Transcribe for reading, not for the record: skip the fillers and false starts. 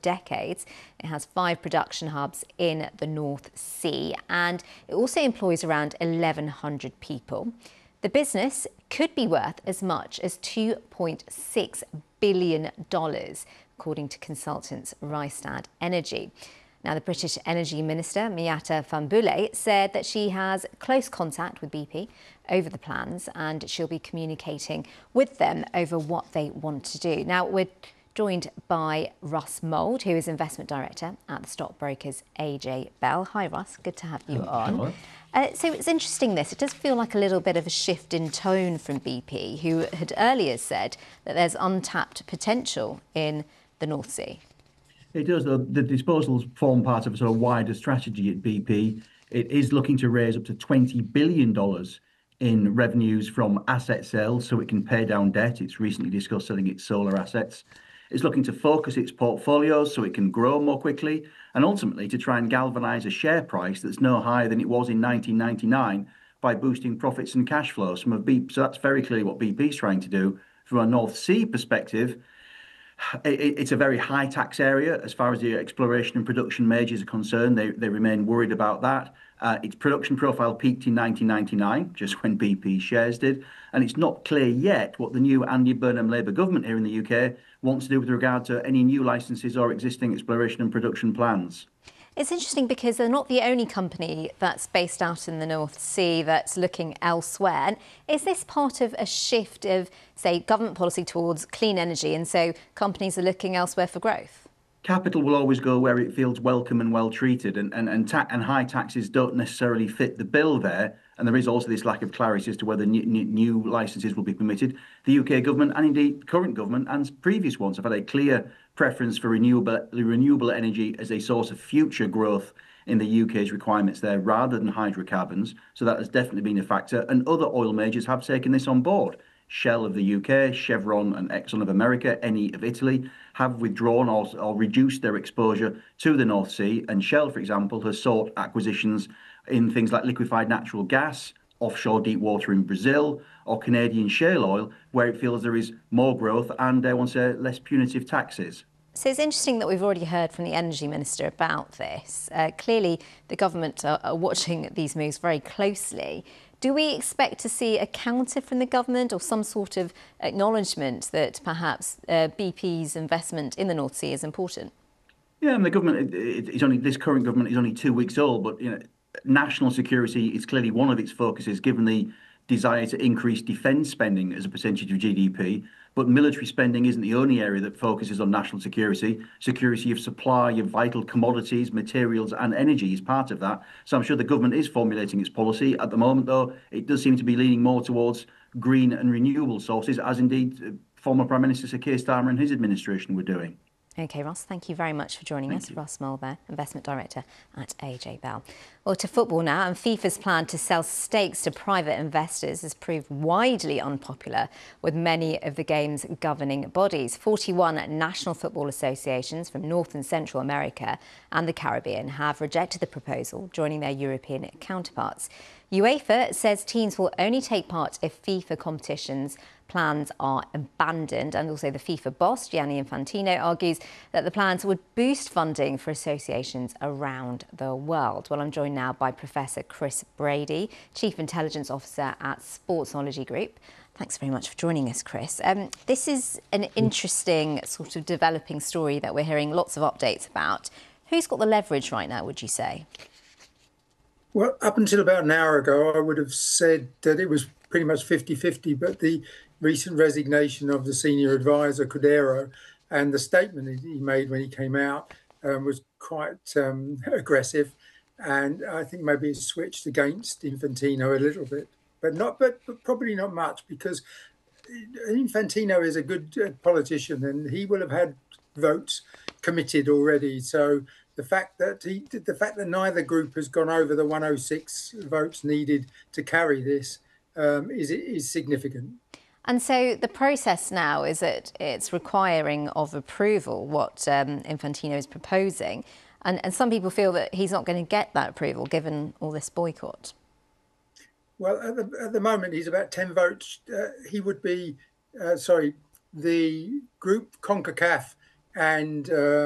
decades. It has 5 production hubs in the North Sea, and it also employs around 1,100 people. The business could be worth as much as $2.6 billion, according to consultants Rystad Energy. Now, the British Energy Minister, Miatta Fahnbulleh, said that she has close contact with BP over the plans and she'll be communicating with them over what they want to do. Now, we're joined by Russ Mould, who is Investment Director at the stockbrokers AJ Bell. Hi, Russ. Good to have you on. Hello. So it's interesting this. It does feel like a little bit of a shift in tone from BP, who had earlier said that there's untapped potential in the North Sea. It does. The disposals form part of a sort of wider strategy at BP. It is looking to raise up to $20 billion in revenues from asset sales so it can pay down debt. It's recently discussed selling its solar assets. It's looking to focus its portfolios so it can grow more quickly and ultimately to try and galvanise a share price that's no higher than it was in 1999 by boosting profits and cash flows from BP. So that's very clearly what BP is trying to do. From a North Sea perspective, it's a very high tax area as far as the exploration and production majors are concerned. They remain worried about that. Its production profile peaked in 1999, just when BP shares did. And it's not clear yet what the new Andy Burnham Labour government here in the UK wants to do with regard to any new licences or existing exploration and production plans. It's interesting because they're not the only company that's based out in the North Sea that's looking elsewhere. And is this part of a shift of, say, government policy towards clean energy, and so companies are looking elsewhere for growth? Capital will always go where it feels welcome and well treated, and high taxes don't necessarily fit the bill there. And there is also this lack of clarity as to whether new licences will be permitted. The UK government and indeed current government and previous ones have had a clear preference for renewable energy as a source of future growth in the UK's requirements there rather than hydrocarbons. So that has definitely been a factor. And other oil majors have taken this on board. Shell of the UK, Chevron and Exxon of America, Eni of Italy have withdrawn or reduced their exposure to the North Sea. And Shell, for example, has sought acquisitions in things like liquefied natural gas, offshore deep water in Brazil, or Canadian shale oil, where it feels there is more growth and wants less punitive taxes. So it's interesting that we've already heard from the Energy Minister about this. Clearly, the government are watching these moves very closely. Do we expect to see a counter from the government or some sort of acknowledgement that perhaps BP's investment in the North Sea is important? Yeah, and the government this current government is only 2 weeks old, but national security is clearly one of its focuses, given the desire to increase defence spending as a percentage of GDP. But military spending isn't the only area that focuses on national security. Security of supply of vital commodities, materials and energy is part of that. So I'm sure the government is formulating its policy. At the moment, though, it does seem to be leaning more towards green and renewable sources, as indeed former Prime Minister Sir Keir Starmer and his administration were doing. OK, Ross, thank you very much for joining us. Russ Mould there, Investment Director at AJ Bell. Well, to football now, and FIFA's plan to sell stakes to private investors has proved widely unpopular with many of the game's governing bodies. 41 national football associations from North and Central America and the Caribbean have rejected the proposal, joining their European counterparts. UEFA says teams will only take part if FIFA competitions plans are abandoned, and also the FIFA boss, Gianni Infantino, argues that the plans would boost funding for associations around the world. Well, I'm joined now by Professor Chris Brady, Chief Intelligence Officer at Sportsology Group. Thanks very much for joining us, Chris. This is an interesting sort of developing story that we're hearing lots of updates about. Who's got the leverage right now, would you say? Well, up until about an hour ago, I would have said that it was pretty much 50-50, but the recent resignation of the senior advisor, Cordero, and the statement he made when he came out was quite aggressive. And I think maybe it switched against Infantino a little bit, but probably not much, because Infantino is a good politician and he will have had votes committed already. So the fact that neither group has gone over the 106 votes needed to carry this is significant. And so the process now is that it's requiring of approval what Infantino is proposing. And some people feel that he's not going to get that approval given all this boycott. Well, at the moment, he's about 10 votes. He would be, the group CONCACAF and